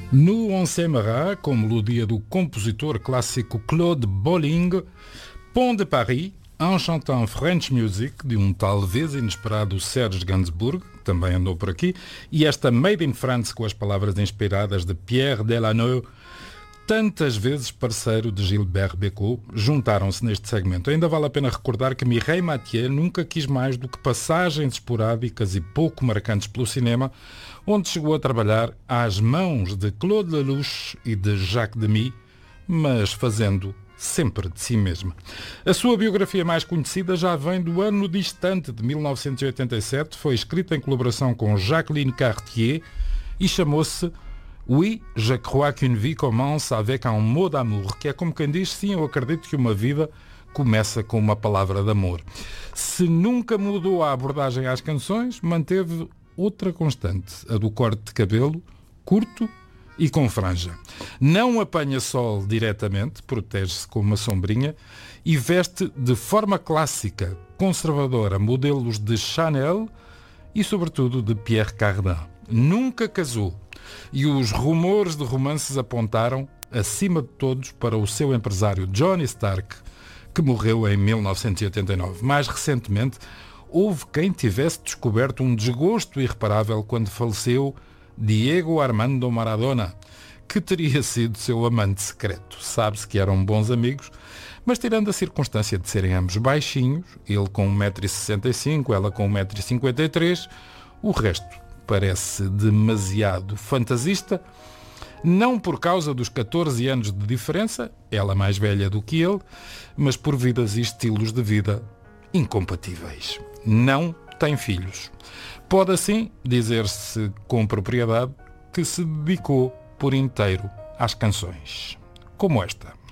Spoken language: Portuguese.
No On s'aimera, com melodia do compositor clássico Claude Bolling, Pont de Paris, un chantant French music de um talvez inesperado Serge Gainsbourg, também andou por aqui, e esta Made in France com as palavras inspiradas de Pierre Delanoë, tantas vezes parceiro de Gilbert Bécaud, juntaram-se neste segmento. Ainda vale a pena recordar que Mireille Mathieu nunca quis mais do que passagens esporádicas e pouco marcantes pelo cinema, onde chegou a trabalhar às mãos de Claude Lelouch e de Jacques Demy, mas fazendo sempre de si mesma. A sua biografia mais conhecida já vem do ano distante de 1987, foi escrita em colaboração com Jacqueline Cartier e chamou-se Oui, je crois qu'une vie commence avec un mot d'amour, que é como quem diz, sim, eu acredito que uma vida começa com uma palavra de amor. Se nunca mudou a abordagem às canções, manteve outra constante, a do corte de cabelo, curto e com franja. Não apanha sol diretamente, protege-se com uma sombrinha e veste de forma clássica, conservadora, modelos de Chanel e, sobretudo, de Pierre Cardin. Nunca casou e os rumores de romances apontaram, acima de todos, para o seu empresário Johnny Stark, que morreu em 1989. Mais recentemente, houve quem tivesse descoberto um desgosto irreparável quando faleceu Diego Armando Maradona, que teria sido seu amante secreto. Sabe-se que eram bons amigos, mas tirando a circunstância de serem ambos baixinhos, ele com 1,65m, ela com 1,53m, o resto parece demasiado fantasista, não por causa dos 14 anos de diferença, ela mais velha do que ele, mas por vidas e estilos de vida incompatíveis. Não tem filhos. Pode assim dizer-se com propriedade que se dedicou por inteiro às canções, como esta.